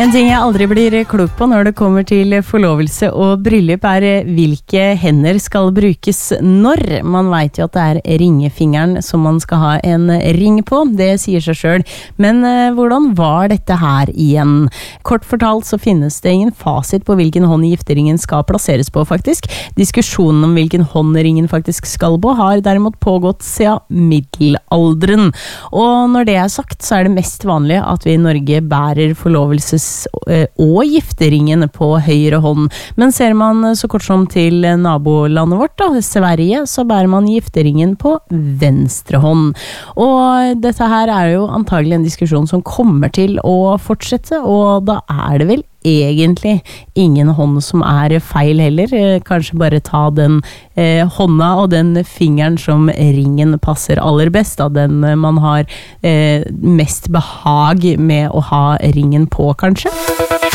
En ting jeg aldri blir klok på når det kommer til forlovelse og bryllup hvilke hender skal brukes når. Man vet jo at det ringefingeren som man skal ha en ring på, det sier seg selv. Men hvordan var dette her igjen? Kort fortalt så finnes det ingen fasit på hvilken hånd gifteringen skal plasseres på faktisk. Diskusjonen om hvilken hånd ringen faktisk skal på har derimot pågått siden middelalderen. Og når det sagt så det mest vanlige at vi i Norge bærer forlovelses og gifteringen på høyre hånd. Men ser man så kort som til nabolandet vårt, da, Sverige, så bærer man gifteringen på venstre hånd. Og dette her jo antagelig en diskusjon som kommer til å fortsette, og da det vel egentlig ingen hånd som feil heller. Kanskje bare ta den hånda og den fingeren som ringen passer aller best, da, den man har mest behag med å ha ringen på, kanskje.